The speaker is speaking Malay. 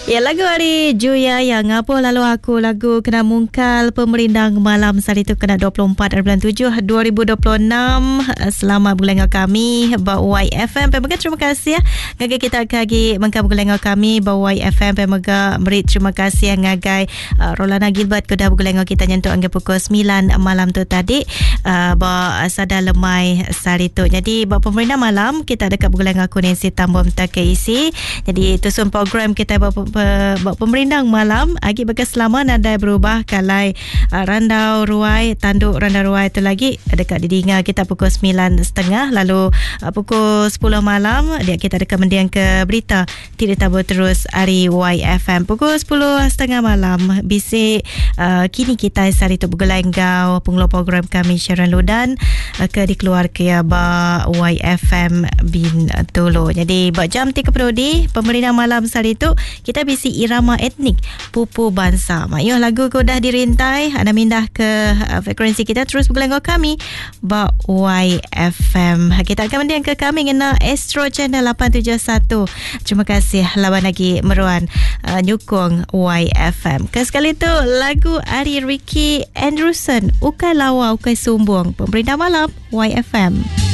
Ya, lagu hari Juya yang apa lalu aku lagu kena mungkal pemerindang malam sari tu kena 24 bulan 7 2026. Selamat berlengah kami Bawai FM Pemaga terima kasih ya. Ngagai kita kagi mengkam berlengah kami Bawai FM Pemaga beri terima kasih ngagai Rolana Gilbert kuda berlengah kita nyentuh angga pukul 9 malam tu tadi ba sada lemai sari tu. Jadi ba pemerintah malam kita dekat berlengah kuning si tambum tak isi. Jadi itu semua program kita pemerindang malam agi bagas selama nada berubah kalai randau ruai tanduk randau ruai tu lagi dekat didinga kita pukul 9.30 lalu pukul 10 malam dia kita dekat mendiang ke berita tidak tabur terus hari YFM pukul 10.30 malam bisik kini kita sari tu bergelanggau pengelola program kami Sharon Ludan ke dikeluar ke ba YFM bin Tolo. Jadi buat jam 3 di pemerintah malam sari tu kita bisi irama etnik pupu bangsa. Mayuh lagu ko dah dirintai anda mindah ke frekuensi kita terus bergelenggo kami ba YFM. Kita akan mendiang ke kami ngena Astro Channel 871. Terima kasih lawan lagi meruan nyukung YFM. Ke sekali tu lagu Ari Ricky Anderson Ukai Lawa Ukai Sumbung pemerintah malam YFM.